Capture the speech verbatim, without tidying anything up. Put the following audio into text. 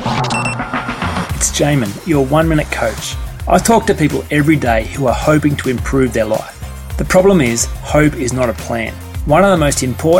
It's Jamin, your one-minute coach. I talk to people every day who are hoping to improve their life. The problem is, hope is not a plan. One of the most important